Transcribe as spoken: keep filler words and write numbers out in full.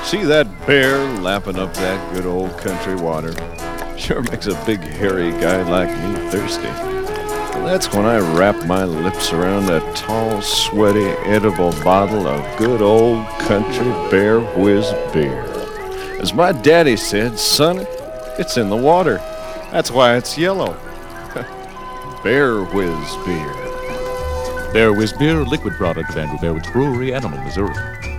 See that bear lapping up that good old country water? Sure makes a big hairy guy like me thirsty. And that's when I wrap my lips around that tall, sweaty, edible bottle of good old country Bear Whiz beer. As my daddy said, son, it's in the water. That's why it's yellow. Bear Whiz beer. Bear Whiz beer, a liquid product of Andrew Bear Woods Brewery, Animal, Missouri.